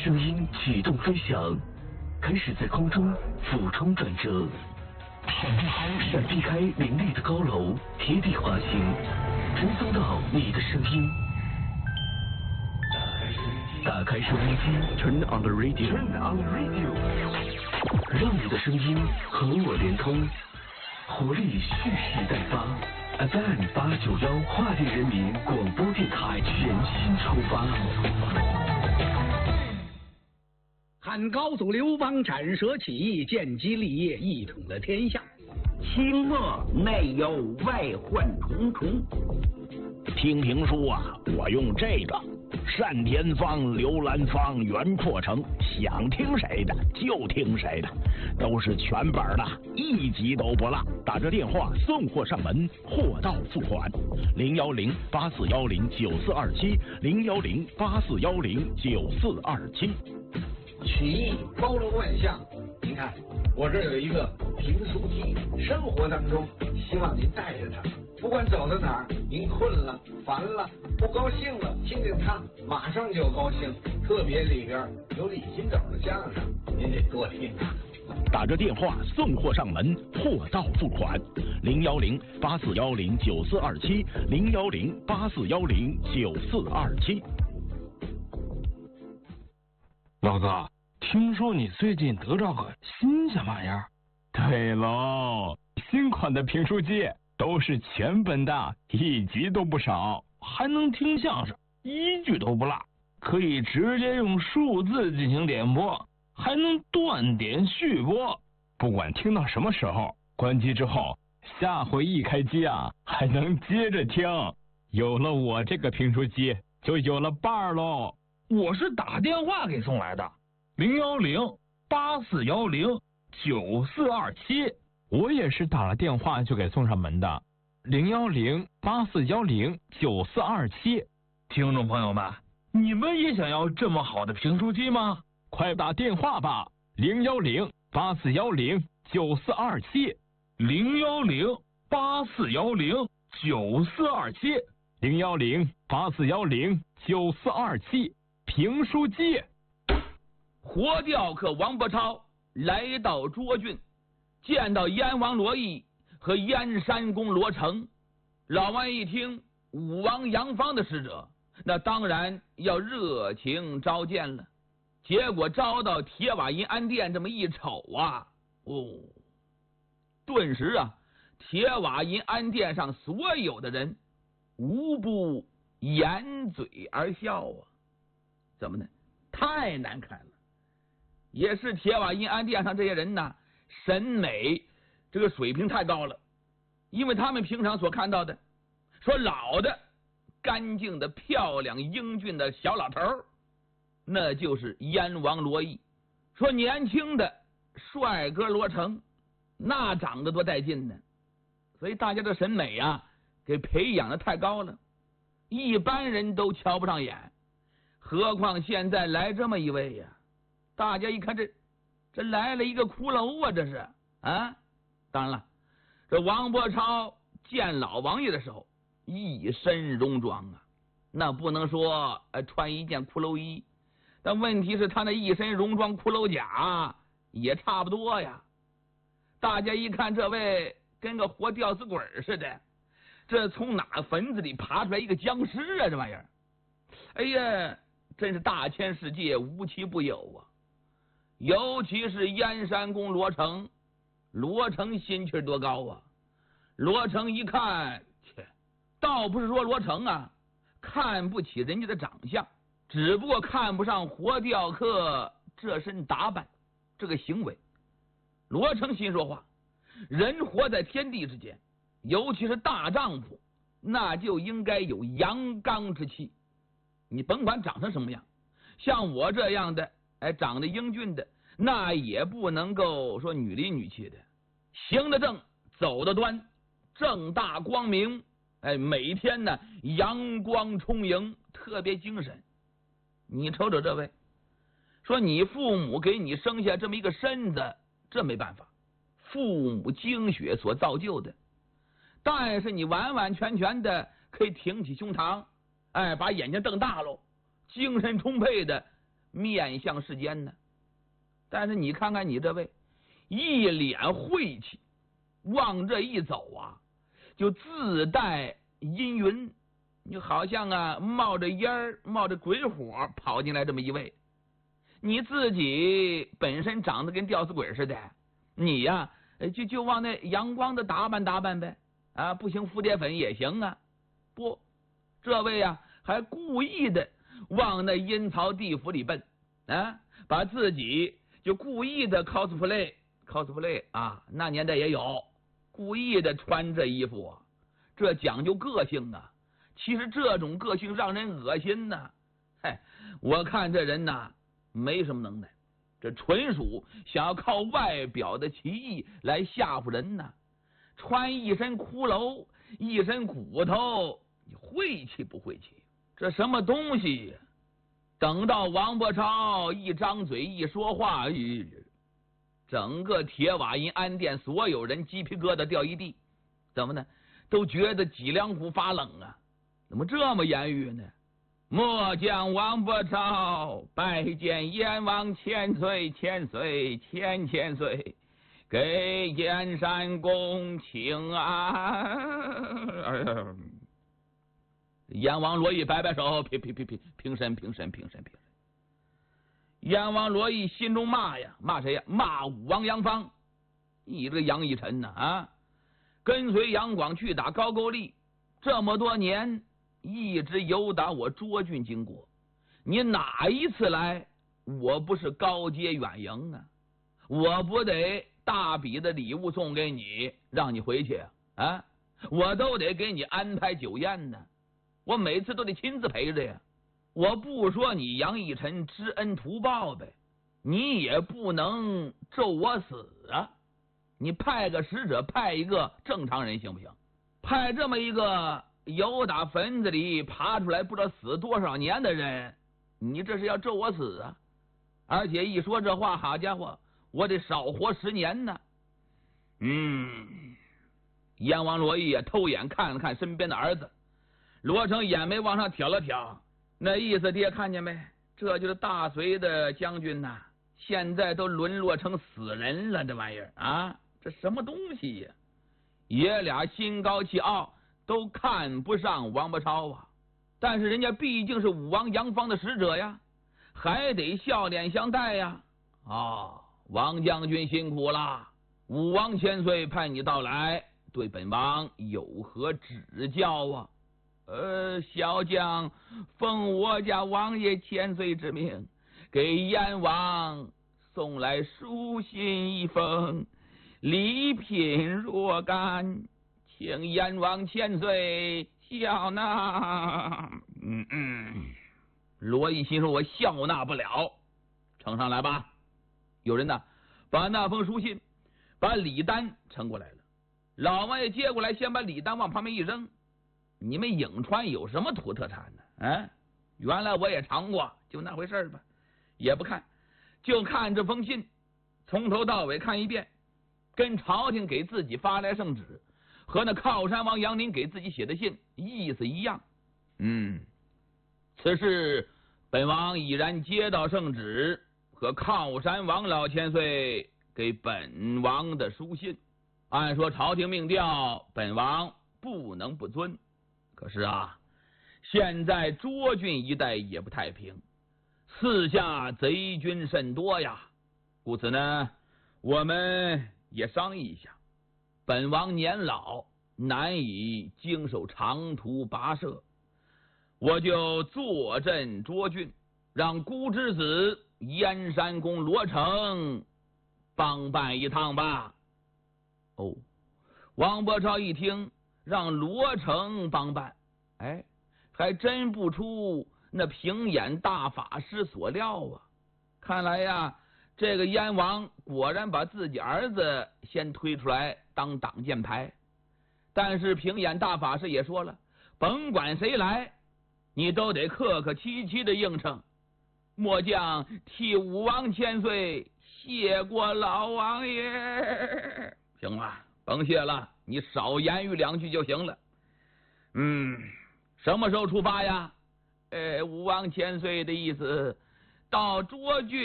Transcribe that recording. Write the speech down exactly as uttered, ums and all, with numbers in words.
声音启动飞翔，开始在空中俯冲转折，闪避开林立的高楼，贴地滑行，传送到你的声音。打开收音机 ，Turn on the radio，Turn on the radio， 让你的声音和我连通，活力蓄势待发。F M 八九幺华电人民广播电台全新出发。 汉高祖刘邦斩蛇起义，建基立业，一统了天下。 清末内忧外患重重。听评书啊，我用这个单田芳、刘兰芳、袁阔成，想听谁的就听谁的，都是全本的，一集都不落。打这电话送货上门，货到付款。零幺零八四幺零九四二七，零幺零八四幺零九四二七。 曲艺包罗万象，您看我这有一个评书机，生活当中希望您带着它，不管走到哪儿，您困了、烦了、不高兴了，听听它，马上就高兴。特别里边有李金斗的相声，您得多听啊。 打着电话送货上门，货到付款。零幺零八四幺零九四二七，零幺零八四幺零九四二七。 老哥，听说你最近得着个新鲜玩意儿？ 对喽，新款的评书机都是全本的，一集都不少， 还能听相声，一句都不落，可以直接用数字进行点播，还能断点续播， 不管听到什么时候，关机之后，下回一开机啊，还能接着听。有了我这个评书机，就有了伴儿喽。 我是打电话给送来的，零幺零八四幺零九四二七。 我也是打了电话就给送上门的，零幺零八四幺零九四二七。 听众朋友们，你们也想要这么好的评书机吗？ 快打电话吧，零幺零八四幺零九四二七， 零幺零八四幺零九四二七， 零幺零八四幺零九四二七。评书机。 活雕客王伯超来到涿郡，见到燕王罗毅和燕山公罗成。老王一听武王杨方的使者，那当然要热情召见了。结果招到铁瓦银安殿，这么一瞅啊，哦，顿时啊，铁瓦银安殿上所有的人无不掩嘴而笑啊。怎么呢？太难看了。也是铁瓦银安殿上这些人呢，审美这个水平太高了。因为他们平常所看到的，说老的干净的漂亮英俊的小老头，那就是燕王罗毅；说年轻的帅哥罗成，那长得多带劲呢。所以大家的审美啊，给培养的太高了，一般人都瞧不上眼。何况现在来这么一位呀，大家一看这这来了一个骷髅啊，这是啊。当然了，这王伯超见老王爷的时候一身戎装啊，那不能说呃穿一件骷髅衣，但问题是他那一身戎装骷髅甲也差不多呀。大家一看这位跟个活吊死鬼似的，这从哪坟子里爬出来一个僵尸啊，这玩意儿，哎呀，真是大千世界无奇不有啊！尤其是燕山公罗成，罗成心气多高啊！罗成一看，切，倒不是说罗成啊看不起人家的长相，只不过看不上活雕客这身打扮，这个行为。罗成心说话，人活在天地之间，尤其是大丈夫，那就应该有阳刚之气。你甭管长成什么样，像我这样的，哎，长得英俊的，那也不能够说女里女气的，行得正，走得端，正大光明，哎，每天呢阳光充盈，特别精神。你瞅瞅这位，说你父母给你生下这么一个身子，这没办法，父母精血所造就的，但是你完完全全的可以挺起胸膛，哎，把眼睛瞪大喽，精神充沛的， 面向世间呢。但是你看看你这位，一脸晦气，往这一走啊，就自带阴云，你好像啊冒着烟儿、冒着鬼火跑进来这么一位。你自己本身长得跟吊死鬼似的，你呀、啊、就就往那阳光的打扮打扮呗，啊，不行蝴蝶粉也行啊。不，这位呀、啊、还故意的往那阴曹地府里奔啊，把自己就故意的 cosplay cosplay 啊，那年代也有故意的穿这衣服啊，这讲究个性啊。其实这种个性让人恶心呐、啊。嗨，我看这人呐没什么能耐，这纯属想要靠外表的奇异来吓唬人呐、啊。穿一身骷髅，一身骨头，你晦气不晦气？这什么东西？等到王伯超一张嘴一说话，整个铁瓦营安店所有人鸡皮疙瘩掉一地，怎么呢？都觉得脊梁骨发冷啊！怎么这么言语呢？末将王伯超拜见燕王千岁千岁千千岁，给燕山公请安。哎呀！燕王罗毅摆摆手，平平平平平身平身平身平身。燕王罗毅心中骂呀，骂谁呀？骂武王杨芳，你这个杨义臣呐啊！跟随杨广去打高句丽，这么多年一直游打我涿郡经过，你哪一次来，我不是高阶远迎啊？我不得大笔的礼物送给你，让你回去啊？我都得给你安排酒宴呢。我每次都得亲自陪着呀，我不说你杨义臣知恩图报呗，你也不能咒我死啊！你派个使者，派一个正常人行不行？派这么一个由打坟子里爬出来不知道死多少年的人，你这是要咒我死啊！而且一说这话，好家伙，我得少活十年呢。嗯，燕王罗毅也偷眼看了看身边的儿子。罗成眼眉往上挑了挑，那意思爹看见没？这就是大隋的将军呐、啊，现在都沦落成死人了，这玩意儿啊，这什么东西呀？爷俩心高气傲，都看不上王伯超啊。但是人家毕竟是武王杨芳的使者呀，还得笑脸相待呀。哦，王将军辛苦了，武王千岁派你到来，对本王有何指教啊？呃，小将奉我家王爷千岁之命，给燕王送来书信一封，礼品若干，请燕王千岁笑纳。嗯嗯，罗毅心说：“我笑纳不了，呈上来吧。”有人呢，把那封书信，把礼单呈过来了。老王爷接过来，先把礼单往旁边一扔。你们颍川有什么土特产呢？啊，原来我也尝过，就那回事吧。也不看，就看这封信，从头到尾看一遍，跟朝廷给自己发来圣旨和那靠山王杨林给自己写的信意思一样。嗯，此事本王已然接到圣旨和靠山王老千岁给本王的书信，按说朝廷命调，本王不能不遵。可是啊，现在涿郡一带也不太平，四下贼军甚多呀。故此呢，我们也商议一下。本王年老，难以经受长途跋涉，我就坐镇涿郡，让姑之子燕山公罗成帮办一趟吧。哦，王伯超一听，让罗成帮办，哎，还真不出那平眼大法师所料啊！看来呀，这个燕王果然把自己儿子先推出来当挡箭牌。但是平眼大法师也说了，甭管谁来，你都得客客气气的应承。末将替武王千岁谢过老王爷。行了，甭谢了，你少言语两句就行了。嗯，什么时候出发呀？呃，武王千岁的意思， 到涿郡。